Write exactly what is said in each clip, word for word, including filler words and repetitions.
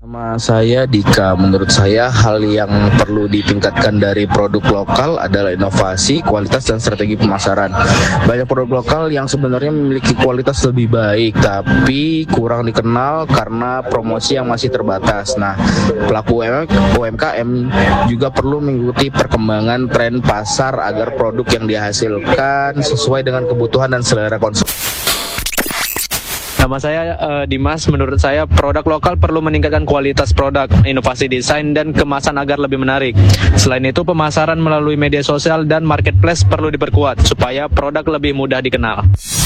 Nama saya Dika. Menurut saya hal yang perlu ditingkatkan dari produk lokal adalah inovasi, kualitas, dan strategi pemasaran. Banyak produk lokal yang sebenarnya memiliki kualitas lebih baik, tapi kurang dikenal karena promosi yang masih terbatas. Nah, pelaku U M K M juga perlu mengikuti perkembangan tren pasar agar produk yang dihasilkan sesuai dengan kebutuhan dan selera konsumen. Nama saya uh, Dimas. Menurut saya produk lokal perlu meningkatkan kualitas produk, inovasi desain, dan kemasan agar lebih menarik. Selain itu, pemasaran melalui media sosial dan marketplace perlu diperkuat supaya produk lebih mudah dikenal.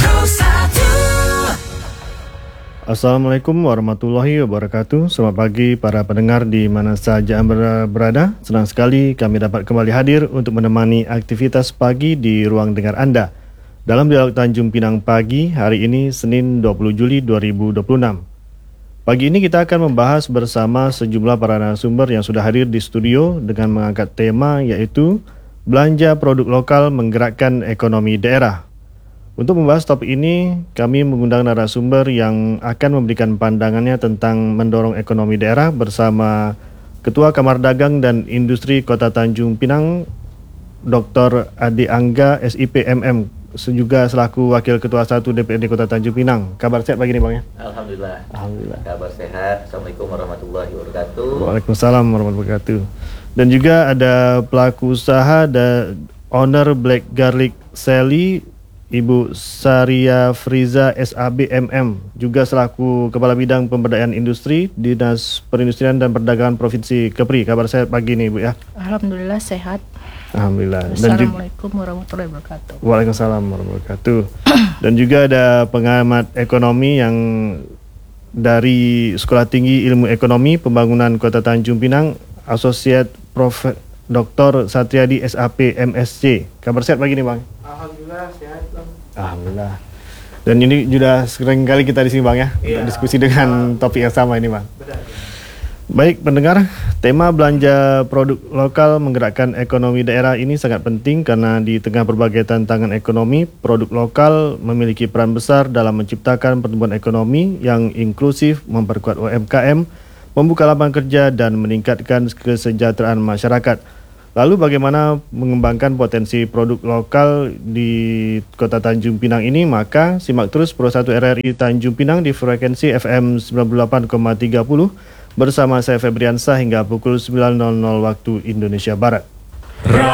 Assalamualaikum warahmatullahi wabarakatuh. Selamat pagi para pendengar di mana saja Anda berada. Senang sekali kami dapat kembali hadir untuk menemani aktivitas pagi di ruang dengar Anda dalam Dialog Tanjung Pinang Pagi hari ini Senin dua puluh Juli dua ribu dua puluh enam. Pagi ini kita akan membahas bersama sejumlah para narasumber yang sudah hadir di studio dengan mengangkat tema yaitu belanja produk lokal menggerakkan ekonomi daerah. Untuk membahas topik ini, kami mengundang narasumber yang akan memberikan pandangannya tentang mendorong ekonomi daerah bersama Ketua Kamar Dagang dan Industri Kota Tanjung Pinang, Doktor Ade Angga S I P M M, juga selaku Wakil Ketua satu D P R D Kota Tanjung Pinang. Kabar sehat pagi ini Bang ya? Alhamdulillah. Alhamdulillah. Kabar sehat. Assalamualaikum warahmatullahi wabarakatuh. Waalaikumsalam warahmatullahi wabarakatuh. Dan juga ada pelaku usaha dan owner Black Garlic Sally, Ibu Saria Friza S A B M M, juga selaku Kepala Bidang Pemberdayaan Industri Dinas Perindustrian dan Perdagangan Provinsi Kepri. Kabar sehat pagi ini Bu ya? Alhamdulillah sehat. Alhamdulillah. Assalamualaikum warahmatullahi wabarakatuh. Waalaikumsalam warahmatullahi wabarakatuh. Dan juga ada pengamat ekonomi yang dari Sekolah Tinggi Ilmu Ekonomi Pembangunan Kota Tanjung Pinang, Associate Prof Doktor Satriadi S A P M S C. Kabar sehat pagi ini Bang? Alhamdulillah sehat Bang. Alhamdulillah. Dan ini sudah sering kali kita di sini Bang ya, iya, untuk diskusi dengan topik yang sama ini Bang. Benar. Baik pendengar, tema belanja produk lokal menggerakkan ekonomi daerah ini sangat penting karena di tengah berbagai tantangan ekonomi, produk lokal memiliki peran besar dalam menciptakan pertumbuhan ekonomi yang inklusif, memperkuat U M K M, membuka lapangan kerja dan meningkatkan kesejahteraan masyarakat. Lalu bagaimana mengembangkan potensi produk lokal di Kota Tanjung Pinang ini? Maka simak terus Pro satu R R I Tanjung Pinang di frekuensi F M sembilan puluh delapan koma tiga puluh bersama saya Febriansa hingga pukul sembilan waktu Indonesia Barat.